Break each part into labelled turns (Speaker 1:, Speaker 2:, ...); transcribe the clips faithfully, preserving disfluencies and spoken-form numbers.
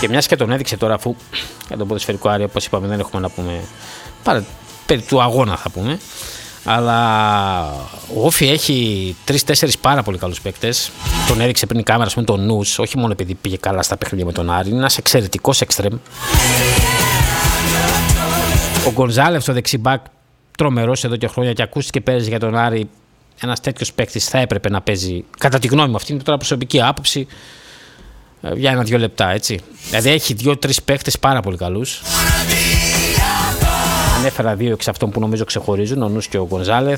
Speaker 1: Και μιας και τον έδειξε τώρα, αφού για τον ποδοσφαιρικό Άρη, όπως είπαμε, δεν έχουμε να πούμε πάρα, περί του αγώνα θα πούμε. Αλλά ο Όφι έχει τρεις-τέσσερις πάρα πολύ καλούς παίκτες. Τον έδειξε πριν η κάμερα, ας πούμε, τον Νους, όχι μόνο επειδή πήγε καλά στα παιχνίδια με τον Άρη, είναι ένας εξαιρετικός εξτρέμ. Ο Γκονζάλεφ στο δεξιμπάκ, τρομερός εδώ και χρόνια και ακούστηκε πέρυσι για τον Άρη. Ένας τέτοιος παίκτης θα έπρεπε να παίζει, κατά τη γνώμη μου, αυτή είναι τώρα προσωπική άποψη, για ένα-δύο λεπτά, έτσι. Δηλαδή έχει δύο-τρεις παίκτες πάρα πολύ καλούς. Ανέφερα δύο εξ αυτών που νομίζω ξεχωρίζουν, ο Νους και ο Γκονζάλεφ.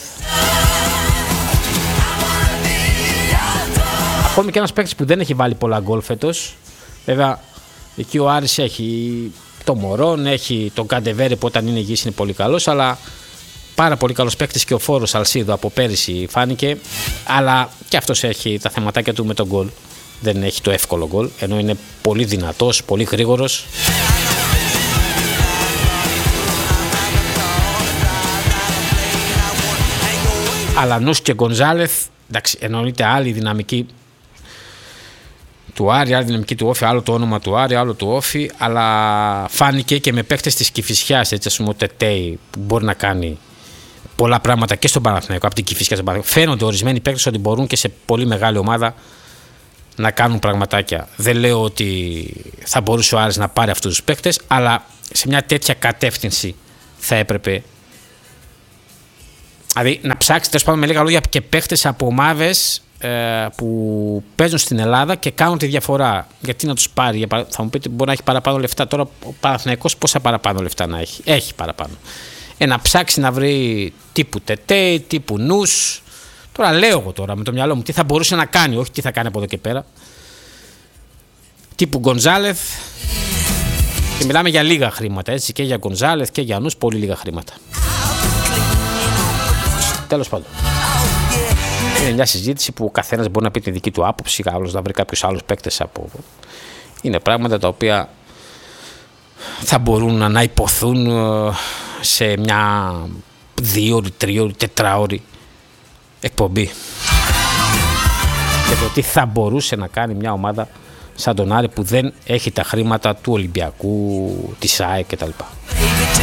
Speaker 1: Ακόμη και ένας παίκτης που δεν έχει βάλει πολλά γκολ φέτος. Βέβαια, εκεί ο Άρης έχει το Μωρόν, έχει τον Καντεβέρη που όταν είναι υγιής είναι πολύ καλός, αλλά πάρα πολύ καλός παίκτης και ο Φόρος Σαλσίδο από πέρυσι φάνηκε, αλλά και αυτός έχει τα θεματάκια του με τον γκολ. Δεν έχει το εύκολο γκολ, ενώ είναι πολύ δυνατός, πολύ γρήγορος. Αλλά Νους και Γκονζάλεφ, εντάξει, εννοείται άλλη δυναμική του Άρη, άλλη δυναμική του Όφι, άλλο το όνομα του Άρη, άλλο του Όφι, αλλά φάνηκε και με παίκτες της Κηφισιάς, έτσι, ας πούμε, ο Τετέι, που μπορεί να κάνει πολλά πράγματα και στον Παναθηναϊκό, από την Κηφισιά στον Παναθηναϊκό. Φαίνονται ορισμένοι παίκτες ότι μπορούν και σε πολύ μεγάλη ομάδα να κάνουν πραγματάκια. Δεν λέω ότι θα μπορούσε ο Άρης να πάρει αυτούς τους παίκτες, αλλά σε μια τέτοια κατεύθυνση θα έπρεπε. Δηλαδή να ψάξει, τέλος πάντων, με λίγα λόγια, και παίχτες από ομάδες ε, που παίζουν στην Ελλάδα και κάνουν τη διαφορά. Γιατί να τους πάρει, θα μου πείτε, μπορεί να έχει παραπάνω λεφτά. Τώρα ο Παναθηναϊκός πόσα παραπάνω λεφτά να έχει? Έχει παραπάνω. Ε, να ψάξει να βρει τύπου Τετέι, τύπου Νους. Τώρα λέω εγώ τώρα με το μυαλό μου τι θα μπορούσε να κάνει, όχι τι θα κάνει από εδώ και πέρα. Τύπου Γκονζάλεφ. Και μιλάμε για λίγα χρήματα, έτσι, και για Γκονζάλεφ και για Νους, πολύ λίγα χρήματα. Τέλος πάντων. Είναι μια συζήτηση που ο καθένας μπορεί να πει τη δική του άποψη, άλλος να βρει κάποιους άλλους παίκτες από. Είναι πράγματα τα οποία θα μπορούν να υποθούν σε μια δίωρη, τριώρη, τετράωρη εκπομπή. Και το τι θα μπορούσε να κάνει μια ομάδα σαν τον Άρη που δεν έχει τα χρήματα του Ολυμπιακού, της ΑΕΚ κτλ.